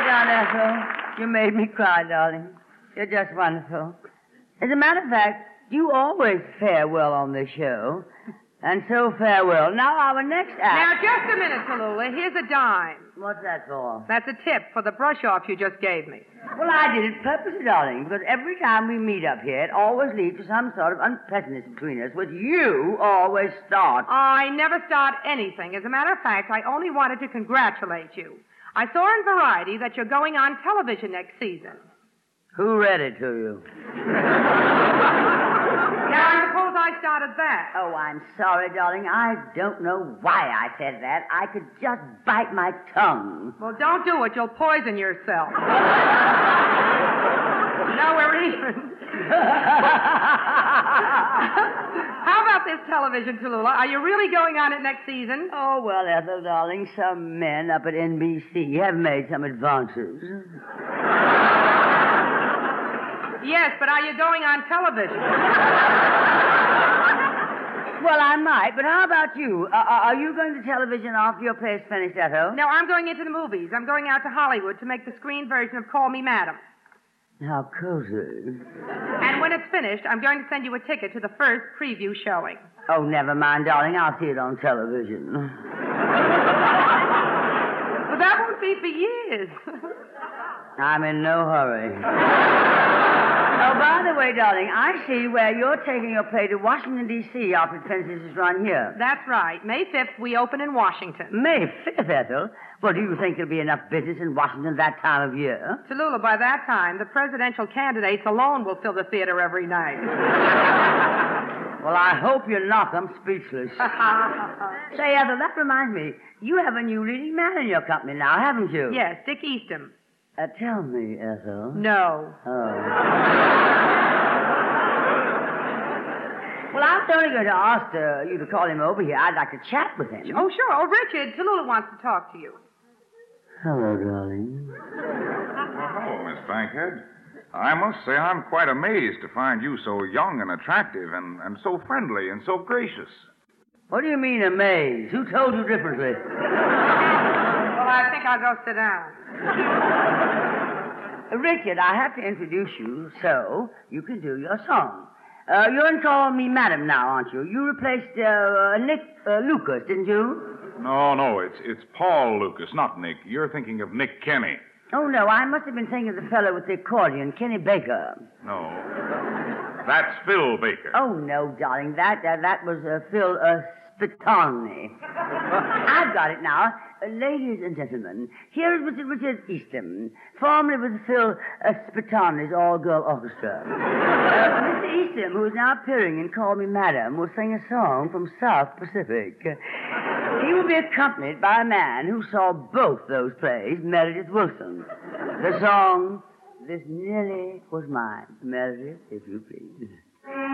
down, Ethel. You made me cry, darling. You're just wonderful. As a matter of fact, you always fare well on this show. And so farewell. Now, our next act... Now, just a minute, Tallulah. Here's a dime. What's that for? That's a tip for the brush-off you just gave me. Well, I did it purposely, darling, because every time we meet up here, it always leads to some sort of unpleasantness between us, which you always start. I never start anything. As a matter of fact, I only wanted to congratulate you. I saw in Variety that you're going on television next season. Who read it to you? Now, I suppose I started that. Oh, I'm sorry, darling. I don't know why I said that. I could just bite my tongue. Well, don't do it. You'll poison yourself. No, we're even. How about this television, Tallulah? Are you really going on it next season? Oh, well, Ethel, darling, some men up at NBC have made some advances. Yes, but are you going on television? Well, I might, but how about you? Are you going to television after your play's finished, Ethel? No, I'm going into the movies. I'm going out to Hollywood to make the screen version of Call Me Madam. How cozy. And when it's finished, I'm going to send you a ticket to the first preview showing. Oh, never mind, darling. I'll see it on television. But that won't be for years. I'm in no hurry. Oh, by the way, darling, I see where you're taking your play to Washington, D.C. after it finishes its run here. That's right. May 5th, we open in Washington. May 5th, Ethel? Well, do you think there'll be enough business in Washington that time of year? Tallulah, by that time, the presidential candidates alone will fill the theater every night. Well, I hope you knock them speechless. Say, Ethel, that reminds me. You have a new leading man in your company now, haven't you? Yes, Dick Eastham. Tell me, Ethel. No. Oh. Well, I was only going to ask you to call him over here. I'd like to chat with him. Oh, sure. Oh, Richard, Tallulah wants to talk to you. Hello, darling. Well, hello, Miss Bankhead. I must say I'm quite amazed to find you so young and attractive and so friendly and so gracious. What do you mean, amazed? Who told you differently? Well, I think I'll go sit down. Richard, I have to introduce you so you can do your song. You're in Call Me Madam now, aren't you? You replaced Nick Lucas, didn't you? No, it's Paul Lucas, not Nick. You're thinking of Nick Kenny. Oh, no, I must have been thinking of the fellow with the accordion, Kenny Baker. No, that's Phil Baker. Oh, no, darling, that was Phil Spitoni. I've got it now. Ladies and gentlemen, here is Mr. Richard Eastham, formerly with Phil Spitoni's all-girl orchestra. Mr. Eastham, who is now appearing in Call Me Madam, will sing a song from South Pacific. He will be accompanied by a man who saw both those plays, Meredith Wilson. The song, This Nearly Was Mine. Meredith, if you please.